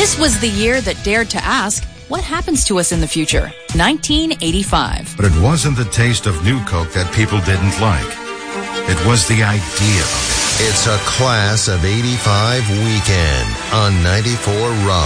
This was the year that dared to ask, what happens to us in the future? 1985. But it wasn't the taste of New Coke that people didn't like. It was the idea of it. It's a Class of 85 weekend on 94 Rock.